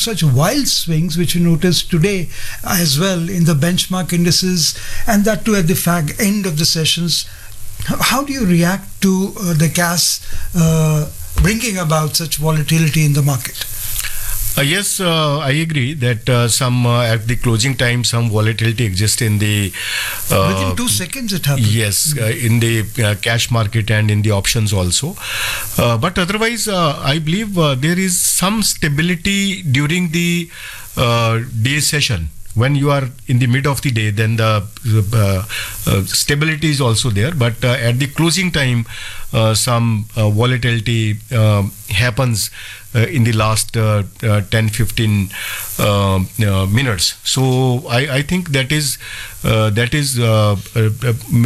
such wild swings, which we noticed today as well in the benchmark indices, and that too at the end of the sessions. How do you react to the gas bringing about such volatility in the market? Yes, I agree that some at the closing time some volatility exists in the within 2 seconds it happened. Yes, in the cash market and in the options also. But otherwise, I believe there is some stability during the day session. When you are in the mid of the day, then the stability is also there. But at the closing time, some volatility happens in the last 10-15 minutes. So I think that is